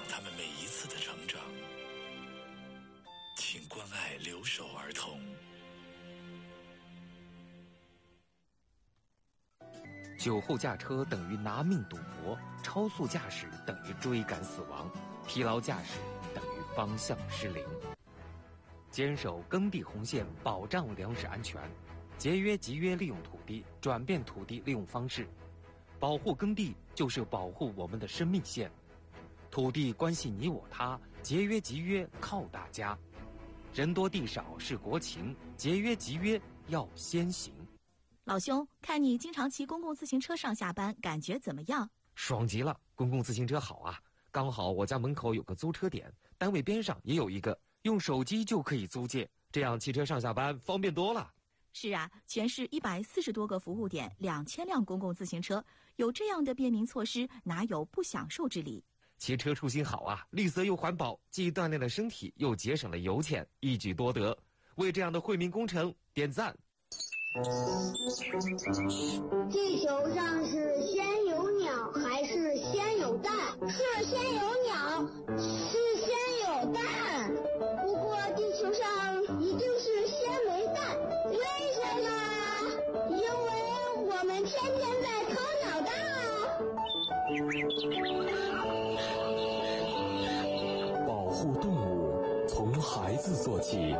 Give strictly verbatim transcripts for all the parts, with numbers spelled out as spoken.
他们每一次的成长。请关爱留守儿童。 酒后驾车等于拿命赌博，超速驾驶等于追赶死亡，疲劳驾驶等于方向失灵。坚守耕地红线，保障粮食安全，节约集约利用土地，转变土地利用方式，保护耕地就是保护我们的生命线。土地关系你我他，节约集约靠大家。人多地少是国情，节约集约要先行。 老兄，看你经常骑公共自行车上下班，感觉怎么样？ 爽极了，公共自行车好啊！刚好我家门口有个租车点，单位边上也有一个，用手机就可以租借，这样骑车上下班方便多了。 是啊，全市一百四十多个服务点，两千辆公共自行车，有这样的便民措施，哪有不享受之理？ 骑车出行好啊，绿色又环保，既锻炼了身体，又节省了油钱，一举多得。为这样的惠民工程点赞。 地球上是先有鸟还是先有蛋？是先有鸟，是先有蛋。不过地球上一定是先没蛋，为什么？因为我们天天在偷鸟蛋啊！保护动物从孩子做起。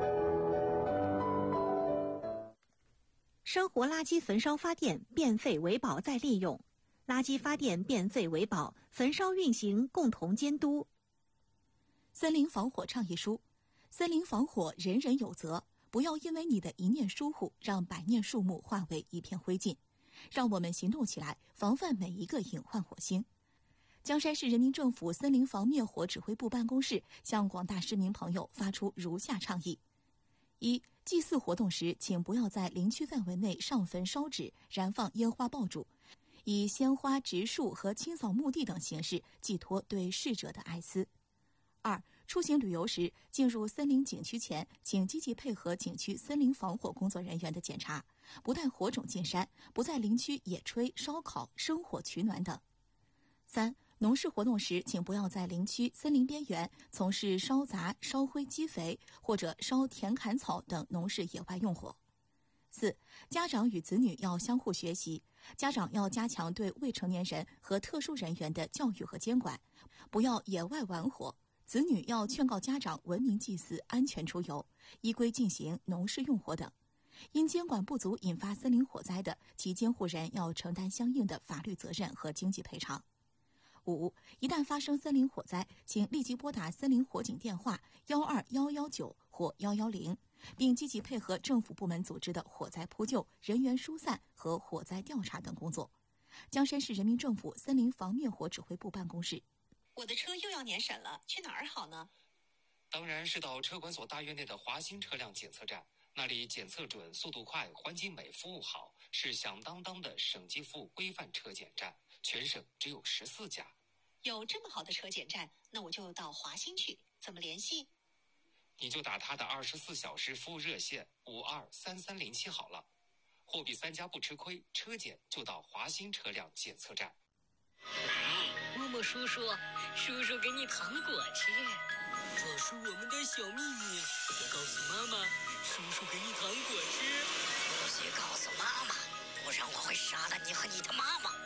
生活垃圾焚烧发电，变废为宝再利用；垃圾发电变废为宝，焚烧运行共同监督。森林防火倡议书：森林防火人人有责，不要因为你的一念疏忽，让百念树木化为一片灰烬。让我们行动起来，防范每一个隐患火星。江山市人民政府森林防灭火指挥部办公室向广大市民朋友发出如下倡议：一、祭祀活动时，请不要在林区范围内上坟烧纸、燃放烟花爆竹，以鲜花、植树和清扫墓地等形式寄托对逝者的哀思。二、出行旅游时，进入森林景区前，请积极配合景区森林防火工作人员的检查，不带火种进山，不在林区野炊、烧烤、生火取暖等。三、农事活动时，请不要在林区森林边缘从事烧杂、烧灰积肥或者烧田砍草等农事野外用火。四、家长与子女要相互学习，家长要加强对未成年人和特殊人员的教育和监管，不要野外玩火。子女要劝告家长文明祭祀、安全出游，依规进行农事用火等。因监管不足引发森林火灾的，其监护人要承担相应的法律责任和经济赔偿。五、一旦发生森林火灾，请立即拨打森林火警电话幺二幺幺九或幺幺零，并积极配合政府部门组织的火灾扑救、人员疏散和火灾调查等工作。江山市人民政府森林防灭火指挥部办公室。 我的车又要年审了，去哪儿好呢？ 当然是到车管所大院内的华新车辆检测站，那里检测准、速度快、环境美、服务好，是响当当的省级服务规范车检站，全省只有十四家。 有这么好的车检站，那我就到华新去，怎么联系？ 你就打他的二十四小时服务热线五二三三零七好了。货比三家不吃亏，车检就到华新车辆检测站。 默默叔叔，叔叔给你糖果吃， 这是我们的小秘密，别告诉妈妈。叔叔给你糖果吃， 不许告诉妈妈，不然我会杀了你和你的妈妈。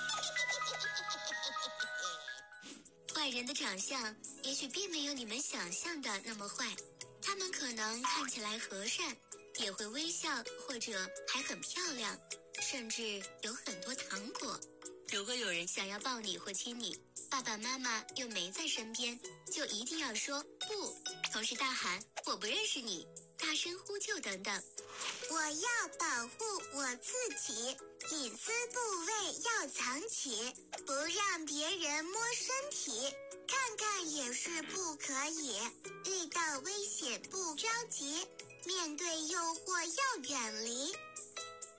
坏人的长相也许并没有你们想象的那么坏，他们可能看起来和善，也会微笑，或者还很漂亮，甚至有很多糖果。如果有人想要抱你或亲你，爸爸妈妈又没在身边，就一定要说不，同时大喊我不认识你，大声呼救等等。 我要保护我自己，隐私部位要藏起，不让别人摸身体，看看也是不可以。遇到危险不着急，面对诱惑要远离，